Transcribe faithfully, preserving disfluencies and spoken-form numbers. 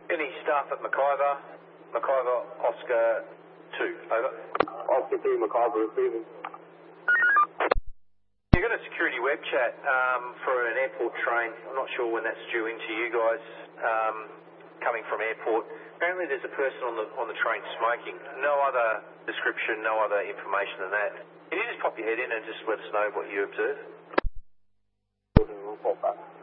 Any staff at McIver? McIver Oscar two, over. Oscar two, McIver receiving. You've got a security web chat um, for an airport train. I'm not sure when that's due into you guys, um, coming from airport. Apparently there's a person on the on the train smoking. No other description, no other information than that. Can you just pop your head in and just let us know what you observe? We'll pop back.